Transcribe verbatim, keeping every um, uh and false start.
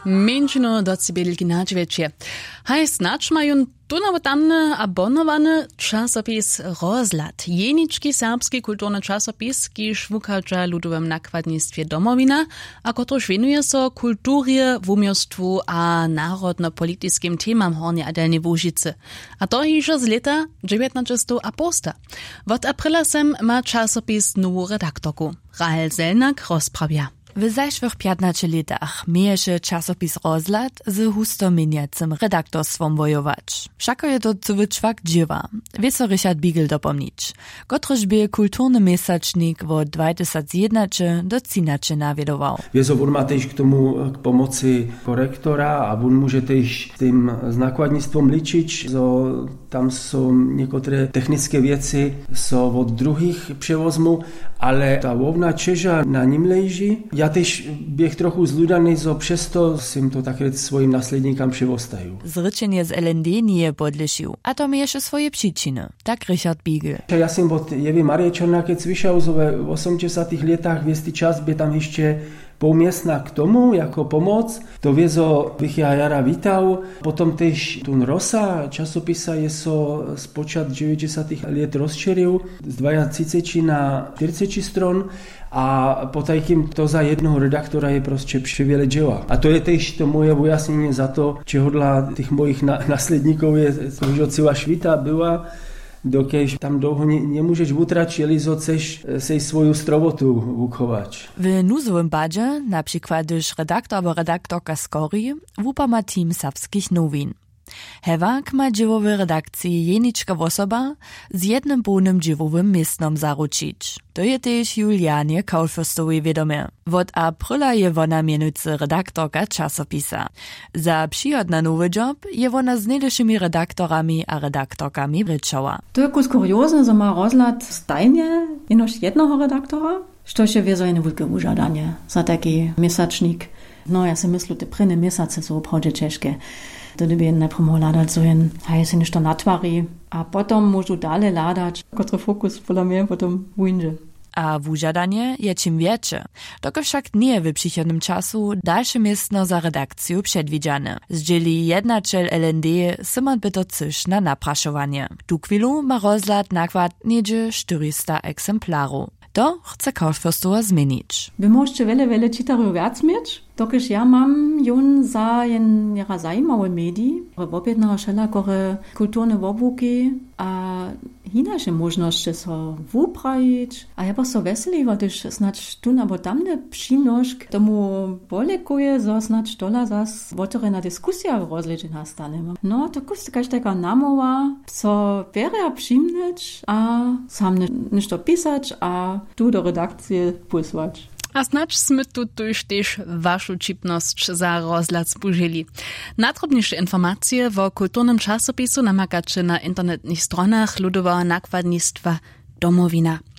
Menšino docibelki nadźwiecie. Haj snacz mają tunawotany abonowany czasopis Rozhľad. Jeniczki serbski kulturny czasopis, kiż wukalcza ludowym nakładnictwie Domowina, a kotruž venuje so kulturie, wumiostwu a narodno-politiskim temam Hornie a Delnej Łužicy. A to hižo z leta dziewiętnaście a posta. Wot aprila sem ma czasopis nową redaktorku. Rahel Selnak rozprawia. W zeszłych piętnastu latach mieješe czasopis Rozhľad z hustominiacym redaktorstwom wojować. Wszako je to cały czwak dziewa. Wie so Richard Biegel dopomnieć. Gotruž by kulturny mesacznik od dwa tysiące jedenaście do trzynaście nawiedował. Wie so, on ma też k tomu k pomocy korektora a on może też z tym nakładnictwom liczyć, so tam są niektóre techniczne wieci so od drugich przewozmu, ale ta łowna cieża na nim leży. Ja też bieg trochu zludany, so przez to sim to tak swoim nasledníkam przewostaju. Zryczenie z L N D nie podleszył, a to mieješe swoje przyczyny. Tak Richard Biegel. Ja sam od Jewy Marie Černákec słyszał, że w osiemdziesiątych latach wiesty czas by tam jeszcze półmiestna k tomu, jako pomoc. To wiezo Wychia Jara witał. Potem też tun Rosa, czasopisa jest so z początku dziewięćdziesiątych lat rozszerzył z dwudziestu na czterdzieści stron, a po takim to za jednego redaktora je prostě przywiele dzieła. A to je też to moje wyjaśnienie za to, czego dla tych moich na, nasledníkov je, że cała świta była, dokež tam dlouho nie, nie můžeš utračiť, jeli zo chceš sej svoju strovotu uchować. W nuzowym badzie, na przykład gdyż redaktor albo redaktorka Skori, wupa ma team serbskich nowin. Hewak ma dziewowej redakcji jeniczka osoba z jednym pełnym dziewowym miestnom zaručić. To je też Julianie Kaulfürstowej wiadomie. Od aprila je ona mianujcy redaktorka czasopisa. Za przyjod na nowy job je ona z najlepszymi redaktorami a redaktorkami ryczała. To je kus kuriozne, że ma Rozhľad stajnie jenoż jednego redaktora, što się wiezo jedno wielkie użadanie za taki miesięcznik. No ja si myślę, te prynne miesiące są naprawdę ciężkie. To by najpierw mohol ladać, so jen, a je si nešto natvari, a potom môžu dále ladać, kotry fokus podľa mňa potom wujnže. A wużadanie je czym wiecie. Doko wszak nie w przychodnym czasu dalsze miestno za redakcję przedwidziane. Zdzieli jednaczel L N D Simon by to coś na napraszowanie. Tu chwilu ma Rozhľad nakład niedzie czterysta egzemplarów. To chce Kaulfürstowa zmienić. By możecie wiele, wiele czytarów wiac mieć, dokiż ja mam jon za jen jara zajímawe medii, objednara wszelakore kulturne wobłuki, a inače možnosti so wuprajić, a ja pa so veseliva, gdyż snacz tu nebo tamne přinošk tomu polekuje, zo snacz tola zas otvorena diskusija v rozličných nastaneme. No, to kus takaž taka namowa, so veria přimneć, a sam ne, nešto pisać, a tu do redakcije posłać. A snacz sme tu tuž też waszą čipnosť za Rozhľad spúžili. Nadrobnejšie informacje o kulturnym czasopisu namakacie na internetnych stronach Ludowego Nakładnictwa Domowina.